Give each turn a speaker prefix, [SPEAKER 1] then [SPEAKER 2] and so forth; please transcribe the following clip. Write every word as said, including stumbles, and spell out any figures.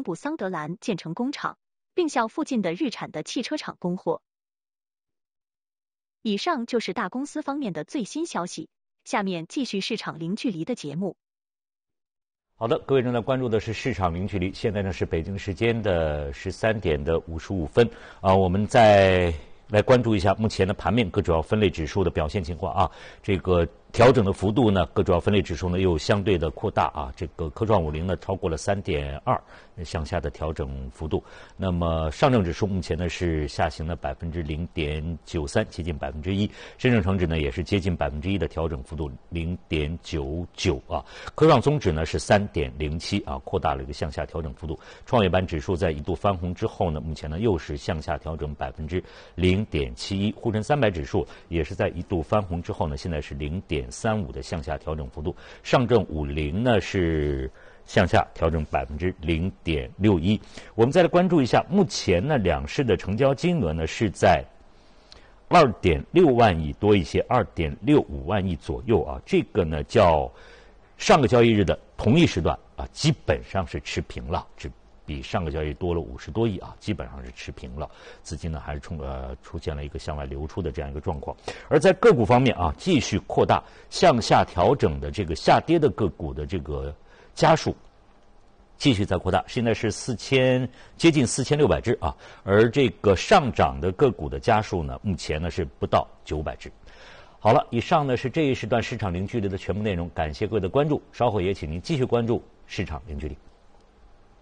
[SPEAKER 1] 东部桑德兰建成工厂，并向附近的日产的汽车厂供货。以上就是大公司方面的最新消息，下面继续市场零距离的节目。
[SPEAKER 2] 好的，各位正在关注的是市场零距离，现在呢是北京时间的十三点的五十五分啊，我们再来关注一下目前的盘面各主要分类指数的表现情况啊，这个调整的幅度呢，各主要分类指数呢又相对的扩大啊，这个科创五零呢超过了 三点二 向下的调整幅度。那么上证指数目前呢是下行了 百分之零点九三， 接近 百分之一， 深证成指呢也是接近 百分之一 的调整幅度 零点九九 啊。科创综指呢是 三点零七 啊，扩大了一个向下调整幅度。创业板指数在一度翻红之后呢，目前呢又是向下调整 百分之零点七一。沪深三百指数也是在一度翻红之后呢，现在是 零点三五 的向下调整幅度。上证五零呢是向下调整 百分之零点六一。我们再来关注一下，目前呢两市的成交金额呢是在 二点六万亿多一些， 二点六五万亿左右啊。这个呢较上个交易日的同一时段啊基本上是持平了，只比上个交易日多了五十多亿啊，基本上是持平了。资金呢还是冲呃出现了一个向外流出的这样一个状况。而在个股方面啊，继续扩大向下调整的这个下跌的个股的这个家数继续在扩大，现在是四千接近四千六百只啊，而这个上涨的个股的家数呢，目前呢是不到九百只。好了，以上呢是这一时段市场零距离的全部内容，感谢各位的关注，稍后也请您继续关注市场零距离。